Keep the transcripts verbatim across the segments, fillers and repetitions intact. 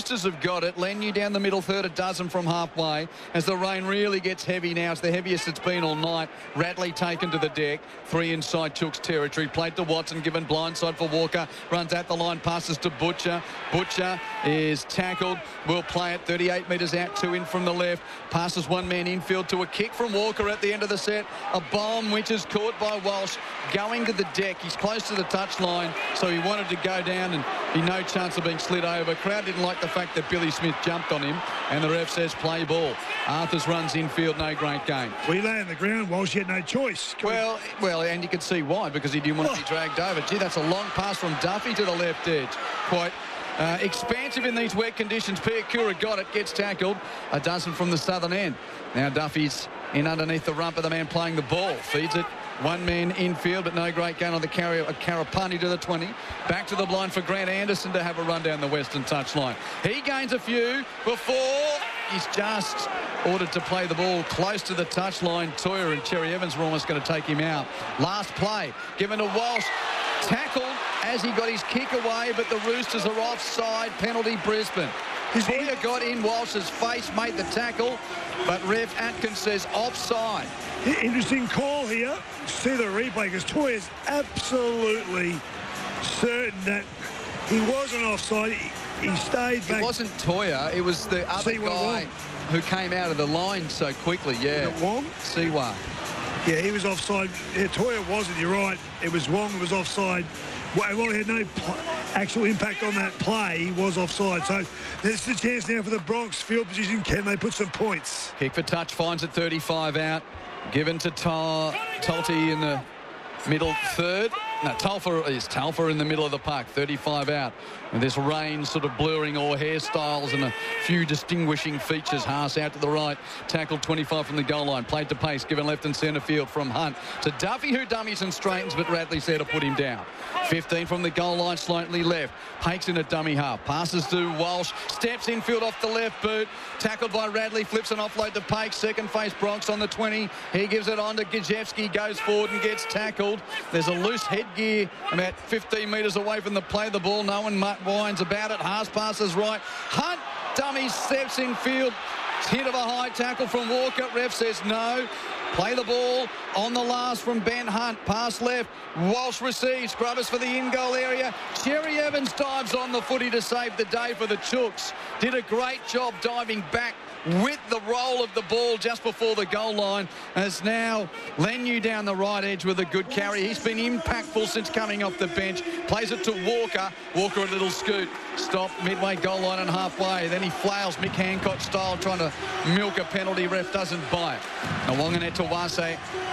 Roosters have got it. Lenu down the middle third, a dozen from halfway. As the rain really gets heavy now, it's the heaviest it's been all night. Radley taken to the deck. Three inside Chook's territory. Played to Watson, given blindside for Walker. Runs at the line, passes to Butcher. Butcher is tackled. Will play it thirty-eight metres out, two in from the left. Passes one man infield to a kick from Walker at the end of the set. A bomb which is caught by Walsh. Going to the deck. He's close to the touchline, so he wanted to go down and be no chance of being slid over. Crowd didn't like the fact that Billy Smith jumped on him, and the ref says play ball. Arthurs runs infield, no great game. We lay on the ground, Walsh had no choice. Come well, on. well, and you can see why, because he didn't want to be dragged over. Gee, that's a long pass from Duffy to the left edge. Quite uh, expansive in these wet conditions. Piakura got it, gets tackled. A dozen from the southern end. Now Duffy's in underneath the rump of the man playing the ball. Feeds it. One man infield, but no great gain on the carry. A Karapani to the twenty. Back to the blind for Grant Anderson to have a run down the western touchline. He gains a few before he's just ordered to play the ball close to the touchline. Toyer and Cherry Evans were almost going to take him out. Last play given to Walsh. Tackled as he got his kick away, but the Roosters are offside. Penalty Brisbane. Toyer got in Walsh's face, made the tackle, but ref Atkins says offside. Interesting call here. See the replay, because Toyer's absolutely certain that he wasn't offside. He, he stayed back. It wasn't Toyer. It was the other Siwa guy Wong. who came out of the line so quickly. Yeah. Was it Wong? Siwa. Yeah, he was offside. Yeah, Toyer wasn't. You're right. It was Wong who was offside. Well, while he had no actual impact on that play, he was offside. So there's the chance now for the Bronx field position. Can they put some points? Kick for touch, finds it thirty-five out. Given to Tal Talty in the middle third. No, Talfa is Talfa in the middle of the park, thirty-five out. With this rain sort of blurring all hairstyles and a few distinguishing features. Haas out to the right, tackled twenty-five from the goal line, played to pace, given left and centre field from Hunt to Duffy, who dummies and straightens, but Radley's there to put him down. fifteen from the goal line, slightly left. Pakes in a dummy half, passes to Walsh, steps infield off the left boot, tackled by Radley, flips an offload to Pakes, second face Bronx on the twenty. He gives it on to Gajewski, goes forward and gets tackled. There's a loose headgear about fifteen metres away from the play of the ball. No one whines about it. Haas passes right. Hunt dummy steps in field. Hit of a high tackle from Walker. Ref says no. Play the ball on the last from Ben Hunt. Pass left. Walsh receives. Grubbers for the in-goal area. Cherry Evans dives on the footy to save the day for the Chooks. Did a great job diving back with the roll of the ball just before the goal line. As now Lenu down the right edge with a good carry. He's been impactful since coming off the bench. Plays it to Walker. Walker a little scoot. Stop midway goal line and halfway. Then he flails Mick Hancock style, trying to milk a penalty. Ref doesn't buy it. Nawangane Tawase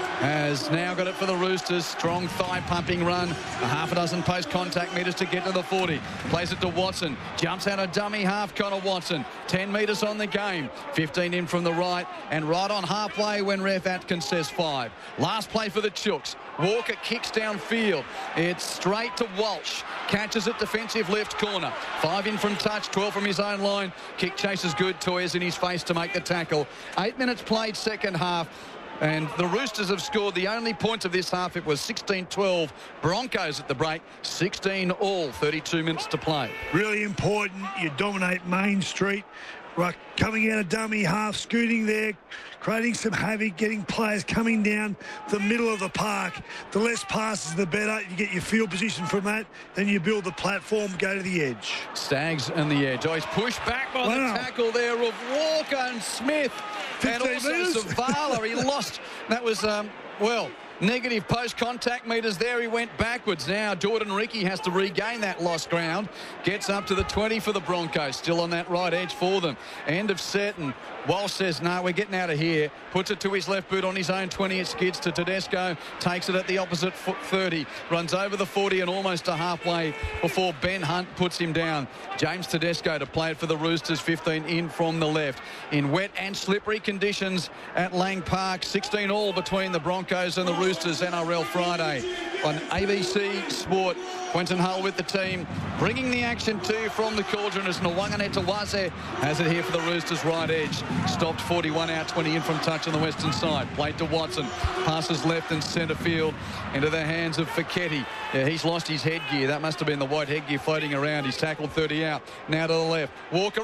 has now got it for the Roosters. Strong thigh pumping run. A half a dozen post contact metres to get to the forty. Plays it to Watson. Jumps out a dummy half. Connor Watson. ten metres on the game. fifteen in from the right. And right on halfway when ref Atkins says five. Last play for the Chooks. Walker kicks downfield. It's straight to Walsh. Catches it defensive left corner. Five in from touch. twelve from his own line. Kick chase is good. Toyer's in his face to make the tackle. Eight minutes played second half. And the Roosters have scored the only points of this half. It was sixteen twelve Broncos at the break. sixteen all, thirty-two minutes to play. Really important. You dominate Main Street. Right, coming out of dummy half, scooting there, creating some havoc, getting players coming down the middle of the park. The less passes, the better. You get your field position from that, then you build the platform, go to the edge. Staggs on the edge. Oh, he's pushed back by Wow. the tackle there of Walker and Smith. And also metres. Zavala. He lost. That was, um, well, negative post-contact metres there. He went backwards. Now Jordan Ricky has to regain that lost ground. Gets up to the twenty for the Broncos. Still on that right edge for them. End of set, and Walsh says, no, we're getting out of here. Puts it to his left boot on his own twenty. It skids to Tedesco. Takes it at the opposite foot thirty. Runs over the forty and almost to halfway before Ben Hunt puts him down. James Tedesco to play it for the Roosters. fifteen in from the left. In wet and slippery conditions at Lang Park. sixteen all between the Broncos and the Roosters. N R L Friday on A B C Sport. Quentin Hull with the team, bringing the action to you from the Cauldron as Nawangane Tawase has it here for the Roosters right edge. Stopped forty-one out, twenty in from touch on the western side. Played to Watson. Passes left and centre field into the hands of Fiketti. Yeah, he's lost his headgear. That must have been the white headgear floating around. He's tackled thirty out. Now to the left. Walker